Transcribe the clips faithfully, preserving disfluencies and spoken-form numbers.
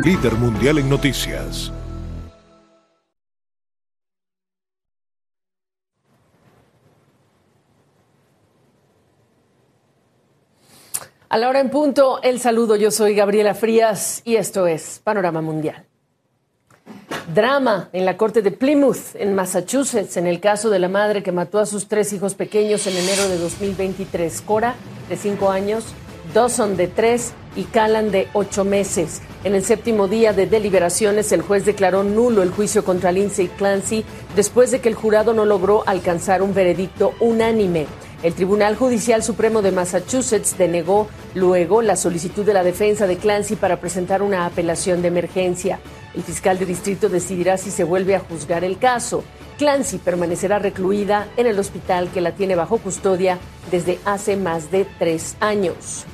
líder mundial en noticias. A la hora en punto, el saludo. Yo soy Gabriela Frías y esto es Panorama Mundial. Drama en la corte de Plymouth, en Massachusetts, en el caso de la madre que mató a sus tres hijos pequeños en enero de dos mil veintitrés. Cora, de cinco años, Dawson, de tres, y Callan, de ocho meses. En el séptimo día de deliberaciones, el juez declaró nulo el juicio contra Lindsay Clancy después de que el jurado no logró alcanzar un veredicto unánime. El Tribunal Judicial Supremo de Massachusetts denegó luego la solicitud de la defensa de Clancy para presentar una apelación de emergencia. El fiscal de distrito decidirá si se vuelve a juzgar el caso. Clancy permanecerá recluida en el hospital que la tiene bajo custodia desde hace más de tres años.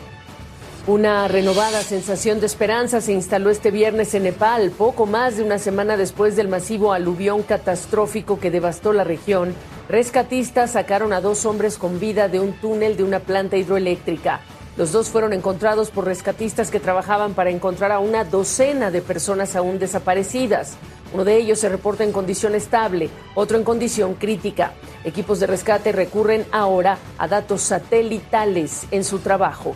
Una renovada sensación de esperanza se instaló este viernes en Nepal, poco más de una semana después del masivo aluvión catastrófico que devastó la región. Rescatistas sacaron a dos hombres con vida de un túnel de una planta hidroeléctrica. Los dos fueron encontrados por rescatistas que trabajaban para encontrar a una docena de personas aún desaparecidas. Uno de ellos se reporta en condición estable, otro en condición crítica. Equipos de rescate recurren ahora a datos satelitales en su trabajo.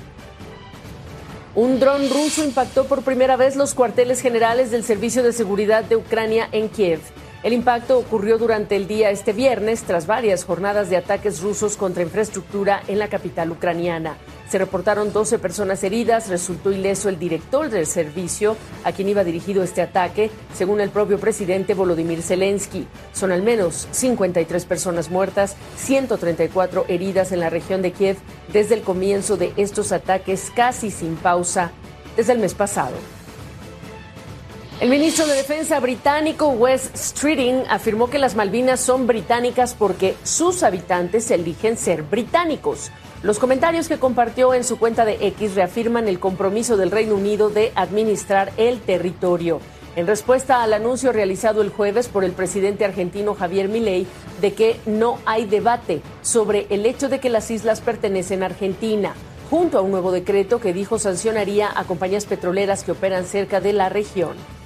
Un dron ruso impactó por primera vez los cuarteles generales del Servicio de Seguridad de Ucrania en Kiev. El impacto ocurrió durante el día este viernes, tras varias jornadas de ataques rusos contra infraestructura en la capital ucraniana. Se reportaron doce personas heridas, resultó ileso el director del servicio, a quien iba dirigido este ataque, según el propio presidente Volodymyr Zelensky. Son al menos cincuenta y tres personas muertas, ciento treinta y cuatro heridas en la región de Kiev desde el comienzo de estos ataques casi sin pausa desde el mes pasado. El ministro de Defensa británico Wes Streeting afirmó que las Malvinas son británicas porque sus habitantes eligen ser británicos. Los comentarios que compartió en su cuenta de X reafirman el compromiso del Reino Unido de administrar el territorio. En respuesta al anuncio realizado el jueves por el presidente argentino Javier Milei de que no hay debate sobre el hecho de que las islas pertenecen a Argentina, junto a un nuevo decreto que dijo sancionaría a compañías petroleras que operan cerca de la región.